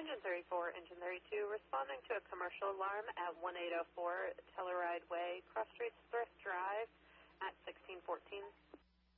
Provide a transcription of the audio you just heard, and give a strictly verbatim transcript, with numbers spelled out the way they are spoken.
Engine thirty-four, Engine thirty-two, responding to a commercial alarm at one eight zero four Telluride Way, Cross Streets Thrift Drive at sixteen fourteen.